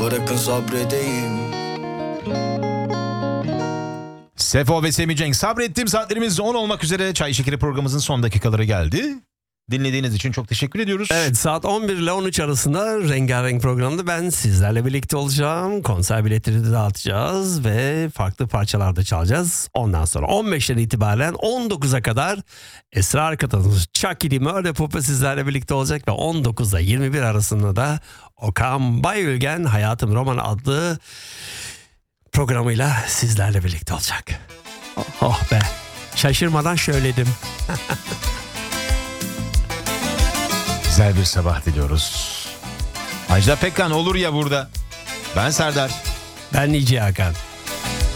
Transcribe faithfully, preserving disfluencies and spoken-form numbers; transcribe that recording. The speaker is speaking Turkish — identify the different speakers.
Speaker 1: bırakın sabredeyim.
Speaker 2: Sefo ve Semih Cenk sabrettim. Saatlerimiz on olmak üzere. Çay Şekeri programımızın son dakikaları geldi. Dinlediğiniz için çok teşekkür ediyoruz.
Speaker 3: Evet, saat on bir ile on üç arasında Rengarenk programda ben sizlerle birlikte olacağım. Konser biletleri de dağıtacağız ve farklı parçalarda çalacağız. Ondan sonra on beşten itibaren on dokuza kadar Esra arkadaşımız Chucky D. Murder Puppet sizlerle birlikte olacak ve on dokuzda yirmi bir arasında da Okan Bayülgen Hayatım Roman adlı programıyla sizlerle birlikte olacak. Oh, oh be, şaşırmadan şöyledim.
Speaker 2: Güzel bir sabah diliyoruz. Ajda Pekkan olur ya burada. Ben Serdar.
Speaker 3: Ben Nici Hakan.